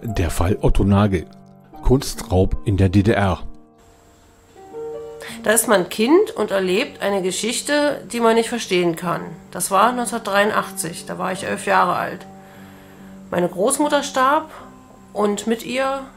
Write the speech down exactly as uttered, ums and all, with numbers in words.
Der Fall Otto Nagel. Kunstraub in der D D R. Da ist man Kind und erlebt eine Geschichte, die man nicht verstehen kann. Das war neunzehnhundertdreiundachtzig, da war ich elf Jahre alt. Meine Großmutter starb und mit ihr